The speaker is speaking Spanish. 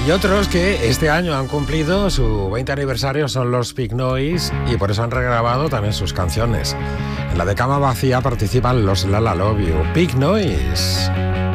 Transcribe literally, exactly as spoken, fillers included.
Y otros que este año han cumplido su veinte aniversario son los Pink Noise y por eso han regrabado también sus canciones. En la de Cama Vacía participan los La La Love You, Pink Noise.